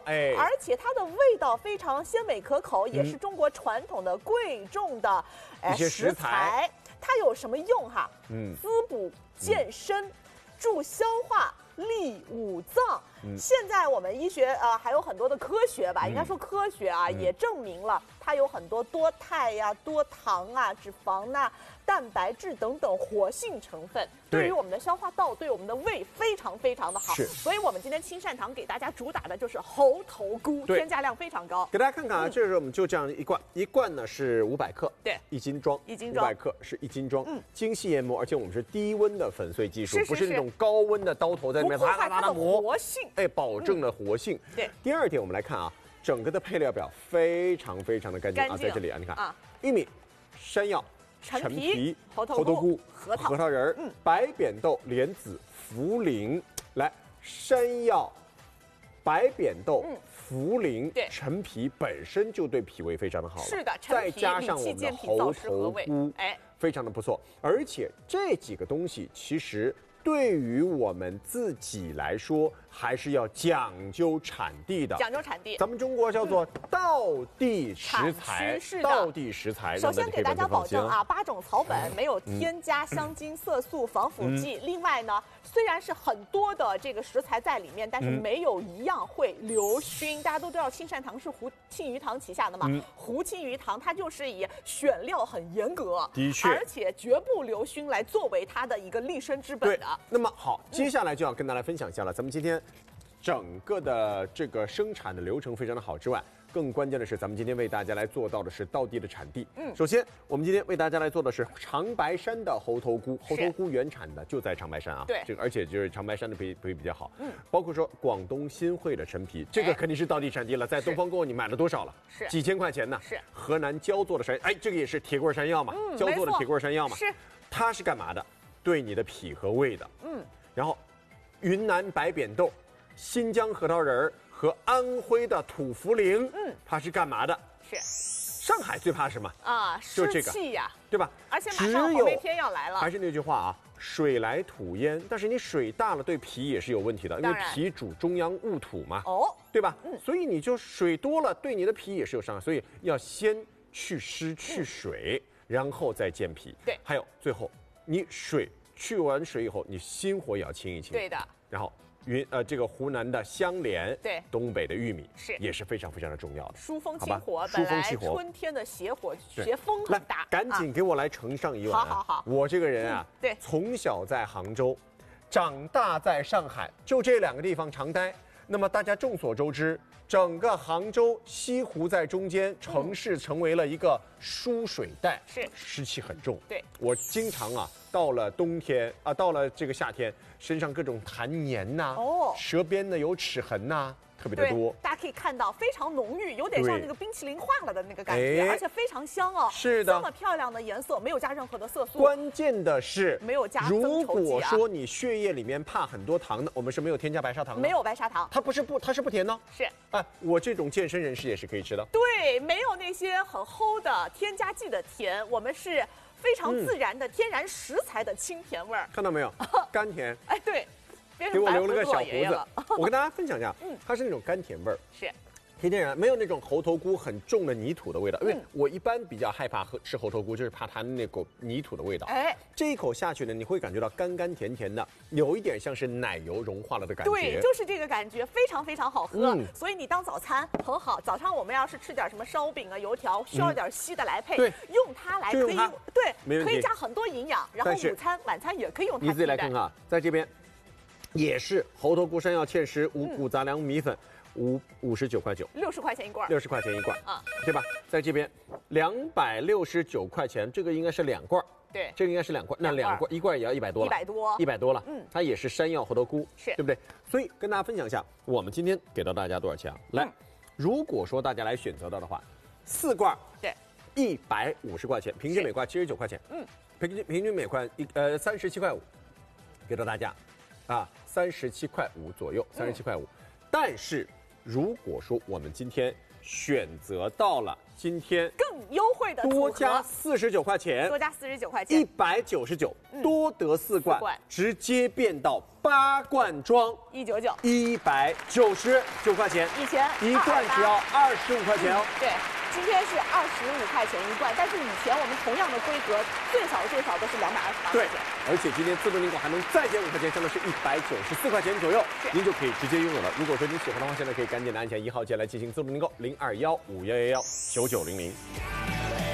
哎， 而且它的味道非常鲜美可口，也是中国传统的贵重的一些食材。 它有什么用哈？滋补健身，助消化，利五脏。现在我们医学还有很多的科学吧，应该说科学啊，也证明了它有很多多肽呀、多糖啊、脂肪呐、蛋白质等等活性成分，对于我们的消化道、对我们的胃非常非常的好。所以我们今天清善堂给大家主打的就是猴头菇，添加量非常高。 给大家看看啊，这是我们就这样一罐，一罐呢是500克， 对 ，1斤装，500克是1斤装，精细研磨，而且我们是低温的粉碎技术，不是那种高温的刀头在那边啪啪啪的磨， 活性， 哎，保证了活性。 对， 第二点我们来看啊，整个的配料表非常非常的干净啊，在这里啊，你看啊，玉米、山药、 陈皮、 猴头菇、 核桃仁、白扁豆、莲子、茯苓，来，山药、白扁豆、茯苓、陈皮本身就对脾胃非常的好了， 是的， 再加上我们的猴头菇，哎，非常的不错。而且这几个东西其实对于我们自己来说，还是要讲究产地的。 讲究产地， 咱们中国叫做道地食材，道地食材。 首先给大家保证啊，8种草本没有添加香精、色素、防腐剂。另外呢，虽然是很多的这个食材在里面，但是没有一样会流熏。大家都知道，清善堂是胡庆余堂旗下的嘛，胡庆余堂它就是以选料很严格， 的确， 而且绝不流熏来作为它的一个立身之本的。 那么好，接下来就要跟大家分享一下了。咱们今天整个的这个生产的流程非常的好之外，更关键的是，咱们今天为大家来做到的是道地的产地。首先我们今天为大家来做的是长白山的猴头菇，猴头菇原产的就在长白山啊。 对， 这个而且就是长白山的皮比较好。包括说广东新会的陈皮，这个肯定是道地产地了，在东方购你买了多少了？ 是几千块钱呢。 是河南焦作的山，哎，这个也是铁棍山药嘛，焦作的铁棍山药嘛。 是， 它是干嘛的？对你的脾和胃的。然后云南白扁豆、新疆核桃仁和安徽的土茯苓，它是干嘛的？ 是上海最怕什么啊？就这个湿气呀， 对吧？ 而且马上红梅天要来了。 还是那句话啊，水来土淹，但是你水大了对脾也是有问题的，因为脾主中央戊土嘛，对吧？所以你就水多了，对你的脾也是有伤害，所以要先去湿去水，然后再健脾。 对， 还有最后你水去完水以后，你心火也要清一清。 对的。然后这个湖南的香莲， 对， 东北的玉米也是非常非常的重要的。 疏风清火，本来春天的邪火邪风很大。 赶紧给我来盛上一碗。 好， 我这个人啊， 对， 从小在杭州，长大在上海，就这2个地方常待。那么大家众所周知，整个杭州西湖在中间，城市成为了一个输水带，湿气很重。 对， 我经常啊，到了冬天啊，到了这个夏天，身上各种痰黏呐，舌边呢有齿痕呐，特别的多。 大家可以看到非常浓郁，有点像那个冰淇淋化了的那个感觉，而且非常香哦。 是的， 这么漂亮的颜色，没有加任何的色素。 关键的是没有加增稠剂啊。如果说你血液里面怕很多糖的，我们是没有添加白砂糖的。 没有白砂糖， 它是不甜的。 是， 哎，我这种健身人士也是可以吃的。 对，没有那些很齁的添加剂的甜，我们是非常自然的天然食材的清甜味儿。 看到没有？甘甜。 哎，对。 给我留了个小胡子，我跟大家分享一下，它是那种甘甜味儿， 是甜甜然，没有那种猴头菇很重的泥土的味道。因为我一般比较害怕吃猴头菇，就是怕它那股泥土的味道。哎，这一口下去呢，你会感觉到甘甘甜甜的，有一点像是奶油融化了的感觉。 对，就是这个感觉，非常非常好喝。所以你当早餐很好，早上我们要是吃点什么烧饼啊、油条，需要点稀的来配，用它来可以对，可以加很多营养。然后午餐、晚餐也可以用它。 你自己来看看，在这边。也是猴头菇、山药、芡实、五谷杂粮米粉，59块9，60 块钱一罐 ，60块钱一罐啊，对吧？在这边269块钱，这个应该是2罐， 对， 这个应该是2罐，那2罐一罐也要100多了，100多了，它也是山药猴头菇，对不对？所以跟大家分享一下，我们今天给到大家多少钱啊？来，如果说大家来选择到的话，4罐， 对 ，150块钱，平均每罐79块钱，平均每罐37块5，给到大家。37块5左右，37块5。但是如果说我们今天选择到了今天更优惠的多加49块钱， 多加49块钱 ，199，多得4罐，直接变到8罐装，199，199块钱， 以前一罐只要25块钱哦。 对。今天是25块钱一罐，但是以前我们同样的规格，最少都是228块钱。 对，而且今天自助订购还能再减5块钱，相当是194块钱左右，您就可以直接拥有了。如果说您喜欢的话，现在可以赶紧的按下1号键来进行自助订购，0215119990。